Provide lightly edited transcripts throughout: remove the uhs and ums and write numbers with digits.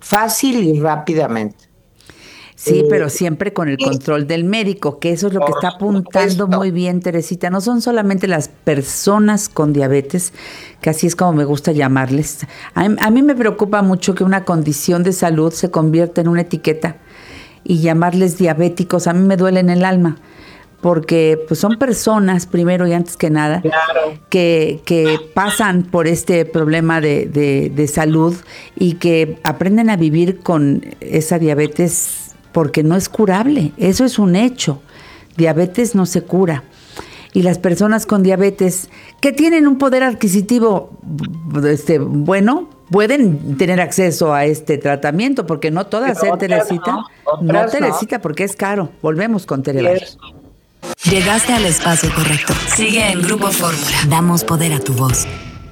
fácil y rápidamente. Sí, pero siempre con el control del médico, que eso es lo que está apuntando muy bien Teresita. No son solamente las personas con diabetes, que así es como me gusta llamarles. A mí me preocupa mucho que una condición de salud se convierta en una etiqueta y llamarles diabéticos. A mí me duele en el alma, porque pues son personas, primero y antes que nada, Claro. que pasan por este problema de salud y que aprenden a vivir con esa diabetes porque no es curable. Eso es un hecho. Diabetes no se cura. Y las personas con diabetes que tienen un poder adquisitivo bueno, pueden tener acceso a este tratamiento, porque no todas, Teresita. No, Teresita, porque es caro. Volvemos con Tereval. Llegaste al espacio correcto. Sigue en Grupo Fórmula. Damos poder a tu voz.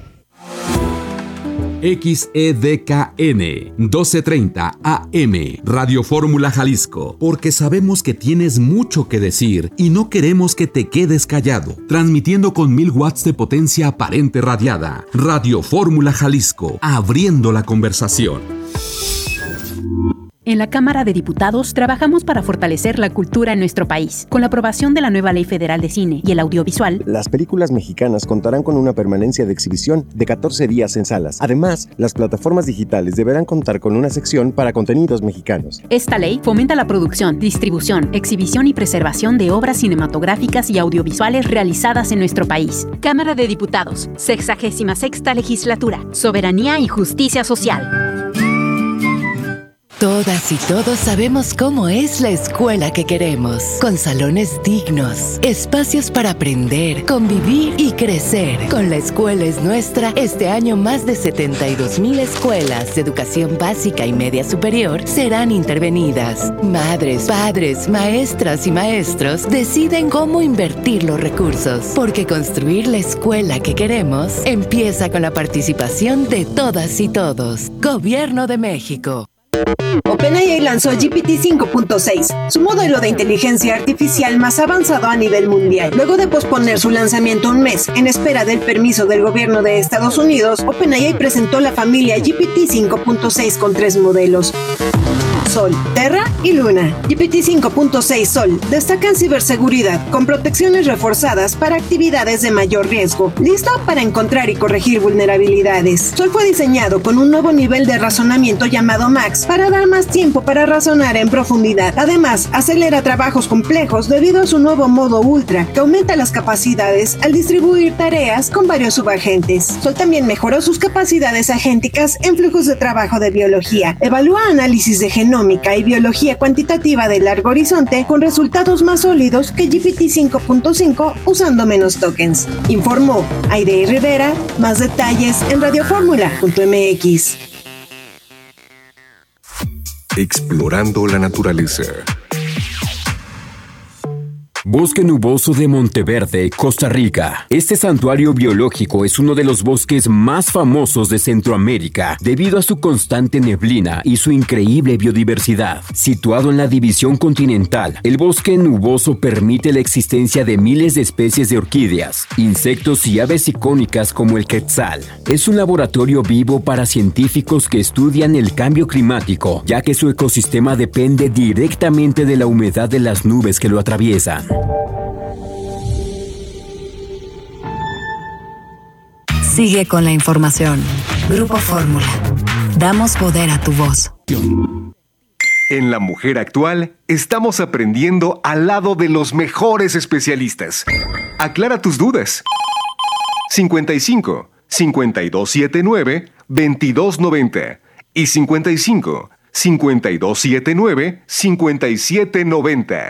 XEDKN 1230 AM Radio Fórmula Jalisco, porque sabemos que tienes mucho que decir y no queremos que te quedes callado. Transmitiendo con 1000 watts de potencia aparente radiada. Radio Fórmula Jalisco, abriendo la conversación. En la Cámara de Diputados trabajamos para fortalecer la cultura en nuestro país. Con la aprobación de la nueva Ley Federal de Cine y el Audiovisual, las películas mexicanas contarán con una permanencia de exhibición de 14 días en salas. Además, las plataformas digitales deberán contar con una sección para contenidos mexicanos. Esta ley fomenta la producción, distribución, exhibición y preservación de obras cinematográficas y audiovisuales realizadas en nuestro país. Cámara de Diputados, 66ª Legislatura. Soberanía y justicia social. Todas y todos sabemos cómo es la escuela que queremos, con salones dignos, espacios para aprender, convivir y crecer. Con La Escuela es Nuestra, este año más de 72,000 escuelas de educación básica y media superior serán intervenidas. Madres, padres, maestras y maestros deciden cómo invertir los recursos, porque construir la escuela que queremos empieza con la participación de todas y todos. Gobierno de México. OpenAI lanzó GPT 5.6, su modelo de inteligencia artificial más avanzado a nivel mundial. Luego de posponer su lanzamiento un mes en espera del permiso del gobierno de Estados Unidos, OpenAI presentó la familia GPT 5.6 con 3 modelos: Sol, Terra y Luna. GPT 5.6 Sol destaca en ciberseguridad con protecciones reforzadas para actividades de mayor riesgo, listo para encontrar y corregir vulnerabilidades. Sol fue diseñado con un nuevo nivel de razonamiento llamado Max para dar más tiempo para razonar en profundidad. Además, acelera trabajos complejos debido a su nuevo modo Ultra, que aumenta las capacidades al distribuir tareas con varios subagentes. Sol también mejoró sus capacidades agénticas en flujos de trabajo de biología. Evalúa análisis de genómica y biología cuantitativa de largo horizonte con resultados más sólidos que GPT 5.5 usando menos tokens. Informó Aide Rivera. Más detalles en radiofórmula.mx. Explorando la naturaleza. Bosque Nuboso de Monteverde, Costa Rica. Este santuario biológico es uno de los bosques más famosos de Centroamérica debido a su constante neblina y su increíble biodiversidad. Situado en la división continental, el bosque nuboso permite la existencia de miles de especies de orquídeas, insectos y aves icónicas como el quetzal. Es un laboratorio vivo para científicos que estudian el cambio climático, ya que su ecosistema depende directamente de la humedad de las nubes que lo atraviesan. Sigue con la información. Grupo Fórmula. Damos poder a tu voz. En La Mujer Actual, estamos aprendiendo al lado de los mejores especialistas. Aclara tus dudas. 55 5279 2290 y 55 5279 5790.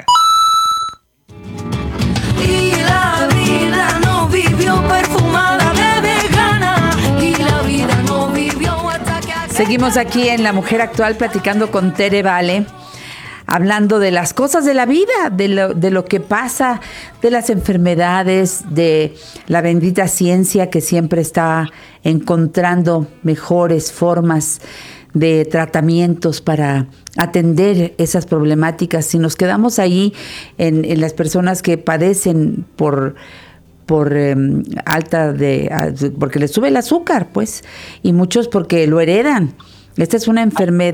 Seguimos aquí en La Mujer Actual platicando con Tere Vale, hablando de las cosas de la vida, de lo que pasa, de las enfermedades, de la bendita ciencia que siempre está encontrando mejores formas de tratamientos para atender esas problemáticas. Si nos quedamos ahí en las personas que padecen por porque les sube el azúcar, pues, y muchos porque lo heredan. Esta es una enfermedad